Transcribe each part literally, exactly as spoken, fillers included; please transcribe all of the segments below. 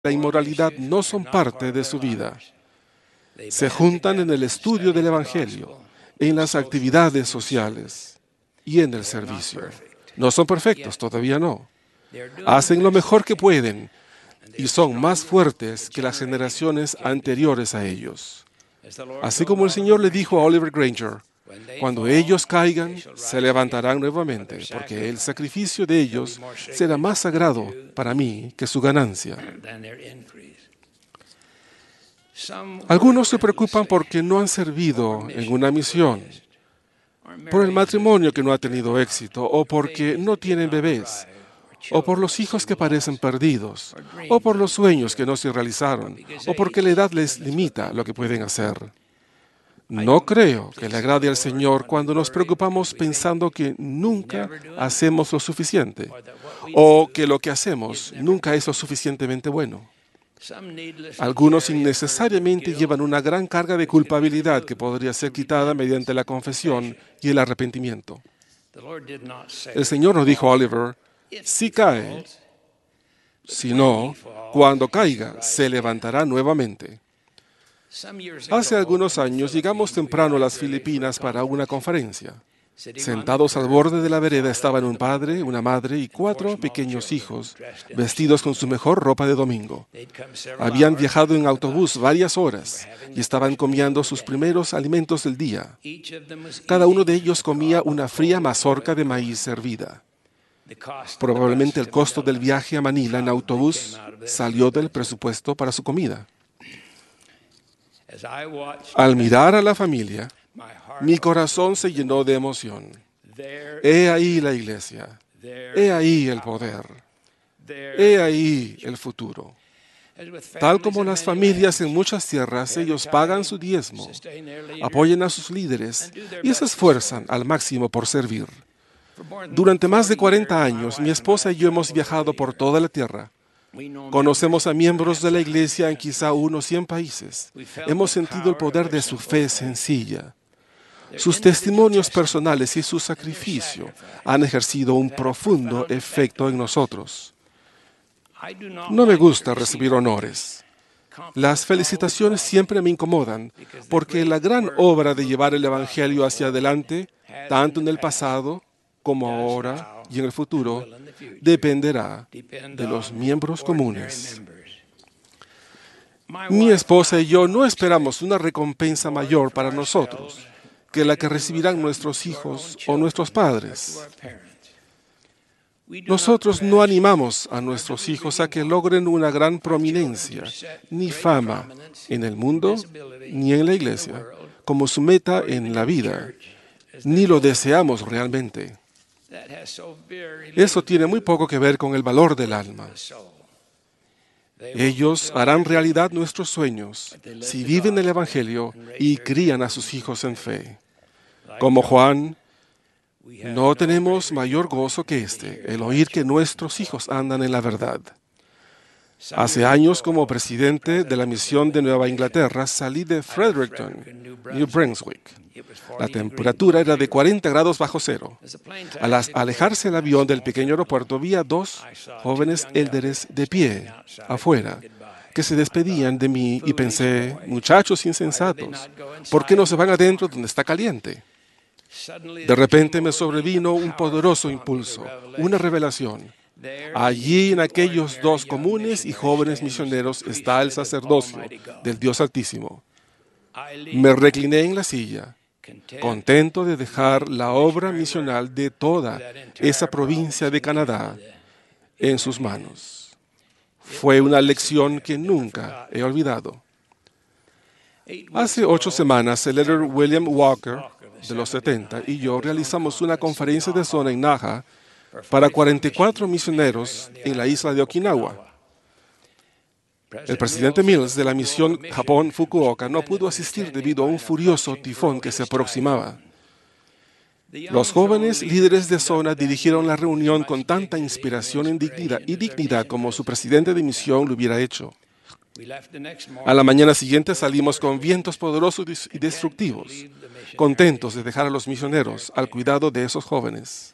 la inmoralidad no son parte de su vida. Se juntan en el estudio del Evangelio, en las actividades sociales y en el servicio. No son perfectos, todavía no. Hacen lo mejor que pueden y son más fuertes que las generaciones anteriores a ellos. Así como el Señor le dijo a Oliver Granger, cuando ellos caigan, se levantarán nuevamente, porque el sacrificio de ellos será más sagrado para mí que su ganancia. Algunos se preocupan porque no han servido en una misión, por el matrimonio que no ha tenido éxito, o porque no tienen bebés, o por los hijos que parecen perdidos, o por los sueños que no se realizaron, o porque la edad les limita lo que pueden hacer. No creo que le agrade al Señor cuando nos preocupamos pensando que nunca hacemos lo suficiente, o que lo que hacemos nunca es lo suficientemente bueno. Algunos innecesariamente llevan una gran carga de culpabilidad que podría ser quitada mediante la confesión y el arrepentimiento. El Señor no dijo a Oliver, si cae, sino, cuando caiga, se levantará nuevamente. Hace algunos años llegamos temprano a las Filipinas para una conferencia. Sentados al borde de la vereda estaban un padre, una madre y cuatro pequeños hijos, vestidos con su mejor ropa de domingo. Habían viajado en autobús varias horas y estaban comiendo sus primeros alimentos del día. Cada uno de ellos comía una fría mazorca de maíz hervida. Probablemente el costo del viaje a Manila en autobús salió del presupuesto para su comida. Al mirar a la familia, mi corazón se llenó de emoción. He ahí la iglesia. He ahí el poder. He ahí el futuro. Tal como las familias en muchas tierras, ellos pagan su diezmo, apoyan a sus líderes y se esfuerzan al máximo por servir. Durante más de cuarenta años, mi esposa y yo hemos viajado por toda la tierra. Conocemos a miembros de la iglesia en quizá unos cien países. Hemos sentido el poder de su fe sencilla. Sus testimonios personales y su sacrificio han ejercido un profundo efecto en nosotros. No me gusta recibir honores. Las felicitaciones siempre me incomodan porque la gran obra de llevar el Evangelio hacia adelante, tanto en el pasado como ahora y en el futuro, dependerá de los miembros comunes. Mi esposa y yo no esperamos una recompensa mayor para nosotros que la que recibirán nuestros hijos o nuestros padres. Nosotros no animamos a nuestros hijos a que logren una gran prominencia, ni fama en el mundo, ni en la iglesia, como su meta en la vida, ni lo deseamos realmente. Eso tiene muy poco que ver con el valor del alma. Ellos harán realidad nuestros sueños si viven el Evangelio y crían a sus hijos en fe. Como Juan, no tenemos mayor gozo que este, el oír que nuestros hijos andan en la verdad. Hace años, como presidente de la misión de Nueva Inglaterra, salí de Fredericton, New Brunswick. La temperatura era de cuarenta grados bajo cero. Al alejarse el avión del pequeño aeropuerto, vi a dos jóvenes élderes de pie, afuera, que se despedían de mí y pensé, muchachos insensatos, ¿por qué no se van adentro donde está caliente? De repente me sobrevino un poderoso impulso, una revelación. Allí en aquellos dos comunes y jóvenes misioneros está el sacerdocio del Dios Altísimo. Me recliné en la silla, contento de dejar la obra misional de toda esa provincia de Canadá en sus manos. Fue una lección que nunca he olvidado. Hace ocho semanas, el líder William Walker, de los setenta, y yo realizamos una conferencia de zona en Naha para cuarenta y cuatro misioneros en la isla de Okinawa. El presidente Mills de la misión Japón-Fukuoka no pudo asistir debido a un furioso tifón que se aproximaba. Los jóvenes líderes de zona dirigieron la reunión con tanta inspiración y dignidad, y dignidad como su presidente de misión lo hubiera hecho. A la mañana siguiente salimos con vientos poderosos y destructivos, contentos de dejar a los misioneros al cuidado de esos jóvenes.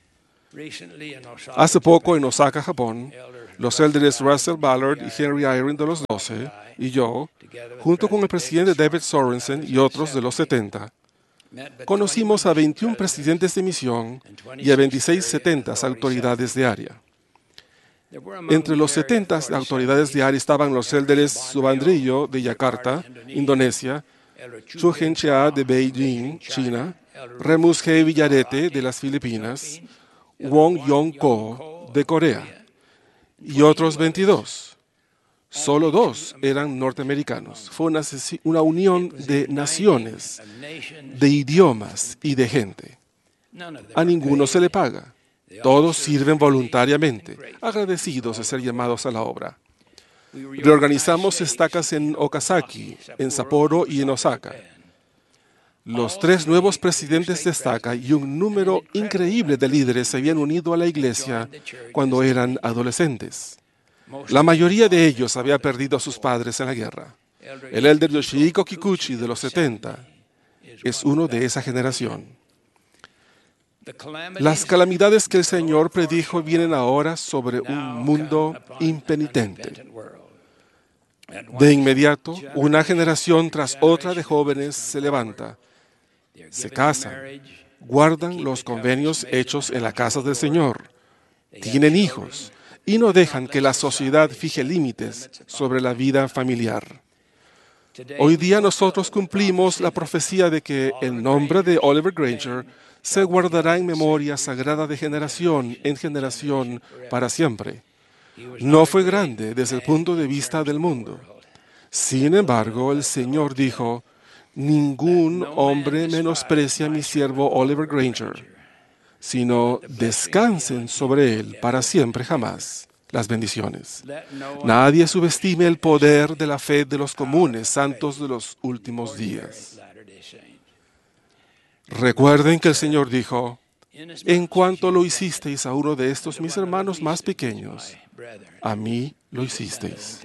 Hace poco en Osaka, Japón, los élderes Russell Ballard y Henry Eyring de los doce y yo, junto con el presidente David Sorensen y otros de los setenta, conocimos a veintiún presidentes de misión y a veintiséis setentas autoridades de área. Entre los setentas autoridades de área estaban los élderes Subandrillo de Yakarta, Indonesia, Chuhen Chia de Beijing, China, Remus G. Villarete de las Filipinas, Wong Yong-ko de Corea y otros veintidós. Solo dos eran norteamericanos. Fue una, una unión de naciones, de idiomas y de gente. A ninguno se le paga. Todos sirven voluntariamente, agradecidos de ser llamados a la obra. Reorganizamos estacas en Okazaki, en Sapporo y en Osaka. Los tres nuevos presidentes de estaca y un número increíble de líderes se habían unido a la iglesia cuando eran adolescentes. La mayoría de ellos había perdido a sus padres en la guerra. El élder Yoshihiko Kikuchi de los setenta es uno de esa generación. Las calamidades que el Señor predijo vienen ahora sobre un mundo impenitente. De inmediato, una generación tras otra de jóvenes se levanta, se casan, guardan los convenios hechos en la casa del Señor, tienen hijos y no dejan que la sociedad fije límites sobre la vida familiar. Hoy día nosotros cumplimos la profecía de que el nombre de Oliver Granger se guardará en memoria sagrada de generación en generación para siempre. No fue grande desde el punto de vista del mundo. Sin embargo, el Señor dijo, ningún hombre menosprecia a mi siervo Oliver Granger, sino descansen sobre él para siempre jamás las bendiciones. Nadie subestime el poder de la fe de los comunes santos de los últimos días. Recuerden que el Señor dijo, en cuanto lo hicisteis a uno de estos mis hermanos más pequeños, a mí lo hicisteis.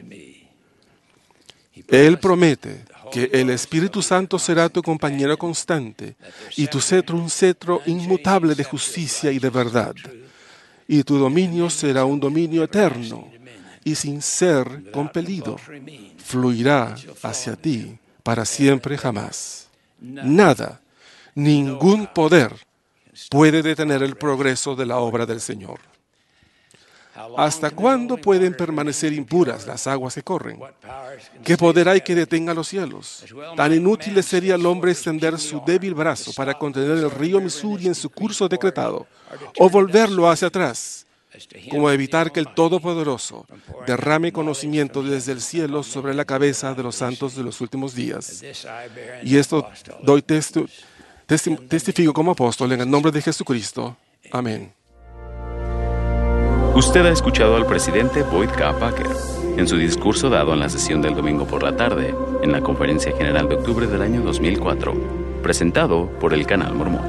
Él promete que el Espíritu Santo será tu compañero constante y tu cetro un cetro inmutable de justicia y de verdad. Y tu dominio será un dominio eterno y sin ser compelido, fluirá hacia ti para siempre jamás. Nada, ningún poder puede detener el progreso de la obra del Señor. ¿Hasta cuándo pueden permanecer impuras las aguas que corren? ¿Qué poder hay que detenga los cielos? Tan inútil sería el hombre extender su débil brazo para contener el río Missouri en su curso decretado, o volverlo hacia atrás, como evitar que el Todopoderoso derrame conocimiento desde el cielo sobre la cabeza de los santos de los últimos días. Y esto doy testi- testi- testifico como apóstol en el nombre de Jesucristo. Amén. Usted ha escuchado al presidente Boyd K. Packer en su discurso dado en la sesión del domingo por la tarde, en la Conferencia General de octubre del año dos mil cuatro, presentado por el Canal Mormón.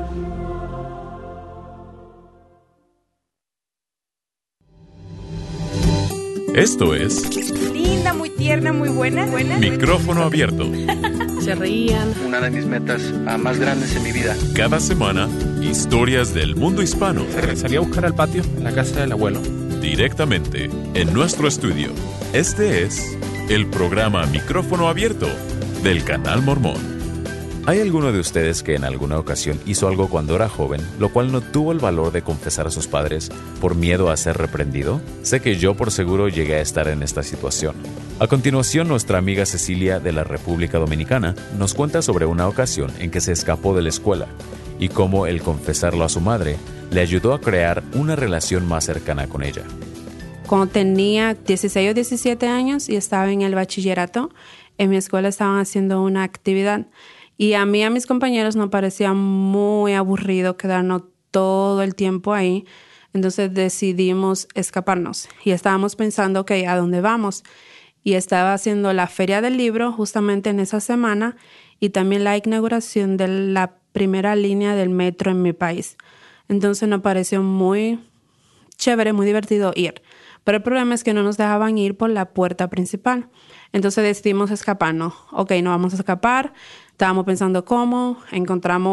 Esto es... linda, muy tierna, muy buena. buena. Micrófono abierto. Se reían. Una de mis metas uh, más grandes en mi vida. Cada semana, historias del mundo hispano. Se regresaría a buscar al patio en la casa del abuelo. Directamente en nuestro estudio. Este es el programa Micrófono Abierto del Canal Mormón. ¿Hay alguno de ustedes que en alguna ocasión hizo algo cuando era joven, lo cual no tuvo el valor de confesar a sus padres por miedo a ser reprendido? Sé que yo por seguro llegué a estar en esta situación. A continuación, nuestra amiga Cecilia de la República Dominicana nos cuenta sobre una ocasión en que se escapó de la escuela y cómo el confesarlo a su madre le ayudó a crear una relación más cercana con ella. Cuando tenía dieciséis o diecisiete años y estaba en el bachillerato, en mi escuela estaban haciendo una actividad. Y a mí y a mis compañeros nos parecía muy aburrido quedarnos todo el tiempo ahí. Entonces decidimos escaparnos. Y estábamos pensando, ok, ¿a dónde vamos? Y estaba haciendo la Feria del Libro justamente en esa semana y también la inauguración de la primera línea del metro en mi país. Entonces nos pareció muy chévere, muy divertido ir. Pero el problema es que no nos dejaban ir por la puerta principal. Entonces decidimos escaparnos. Ok, no vamos a escapar. Estábamos pensando cómo. Encontramos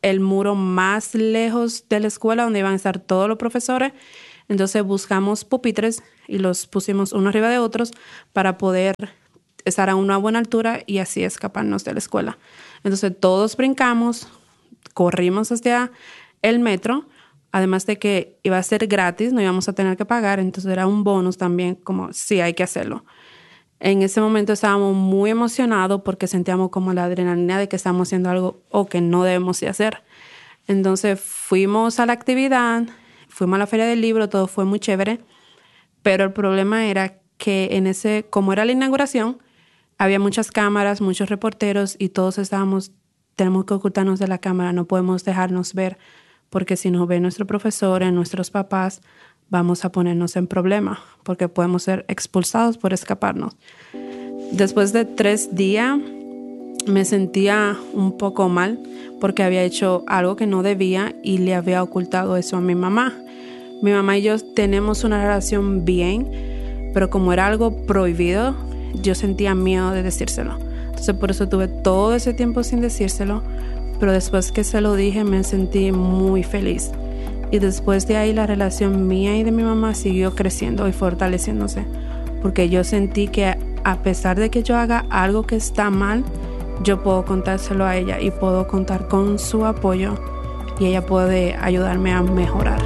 el muro más lejos de la escuela donde iban a estar todos los profesores. Entonces buscamos pupitres y los pusimos uno arriba de otros para poder estar a una buena altura y así escaparnos de la escuela. Entonces todos brincamos, corrimos hacia el metro, además de que iba a ser gratis, no íbamos a tener que pagar, entonces era un bonus también, como sí, hay que hacerlo. En ese momento estábamos muy emocionados porque sentíamos como la adrenalina de que estamos haciendo algo o que no debemos de hacer. Entonces fuimos a la actividad, fuimos a la feria del libro, todo fue muy chévere, pero el problema era que en ese, como era la inauguración, había muchas cámaras, muchos reporteros y todos estábamos, tenemos que ocultarnos de la cámara, no podemos dejarnos ver porque si nos ve nuestro profesor, nuestros papás, vamos a ponernos en problema porque podemos ser expulsados por escaparnos. Después de tres días me sentía un poco mal porque había hecho algo que no debía y le había ocultado eso a mi mamá. Mi mamá y yo tenemos una relación bien, pero como era algo prohibido, yo sentía miedo de decírselo. Entonces por eso tuve todo ese tiempo sin decírselo, pero después que se lo dije me sentí muy feliz. Y después de ahí la relación mía y de mi mamá siguió creciendo y fortaleciéndose, porque yo sentí que a pesar de que yo haga algo que está mal, yo puedo contárselo a ella y puedo contar con su apoyo y ella puede ayudarme a mejorar.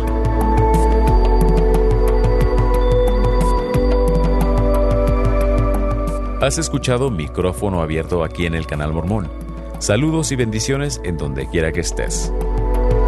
Has escuchado Micrófono Abierto aquí en el Canal Mormón. Saludos y bendiciones en donde quiera que estés.